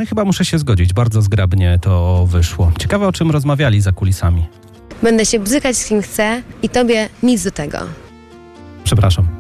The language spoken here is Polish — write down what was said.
i chyba muszę się zgodzić, bardzo zgrabnie to wyszło. Ciekawe, o czym rozmawiali za kulisami. Będę się bzykać z kim chcę i tobie nic do tego. Przepraszam.